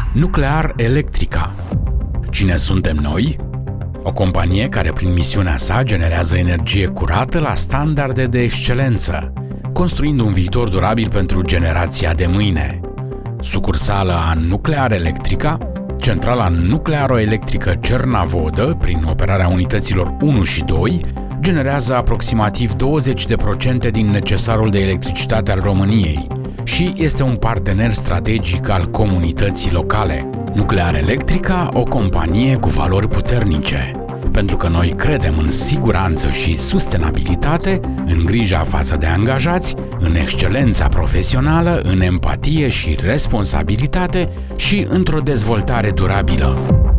Nuclear Electrica. Cine suntem noi? O companie care prin misiunea sa generează energie curată la standarde de excelență, construind un viitor durabil pentru generația de mâine. Sucursală a Nuclear Electrica, centrala nuclearo-electrică Cernavodă, prin operarea unităților 1 și 2, generează aproximativ 20% din necesarul de electricitate al României și este un partener strategic al comunității locale. Nuclear Electrica, o companie cu valori puternice, pentru că noi credem în siguranță și sustenabilitate, în grija față de angajați, în excelența profesională, în empatie și responsabilitate și într-o dezvoltare durabilă.